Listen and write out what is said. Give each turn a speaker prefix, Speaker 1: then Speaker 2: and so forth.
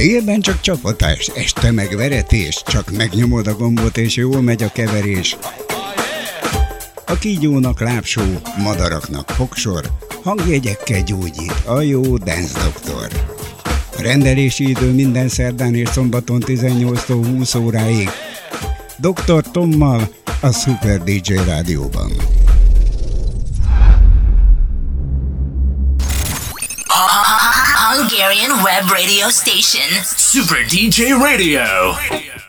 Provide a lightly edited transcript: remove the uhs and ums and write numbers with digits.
Speaker 1: Délben csak csapatás, este meg veretés, csak megnyomod a gombot és jól megy a keverés. A kígyónak lábsó, madaraknak fogsor, hangjegyekkel gyógyít a jó Dance Doktor. A rendelési idő minden szerdán és szombaton 18-tól 20 óráig. Dr. Tommal a Super DJ Rádióban.
Speaker 2: Hungarian Web Radio Station.
Speaker 3: Super DJ Radio.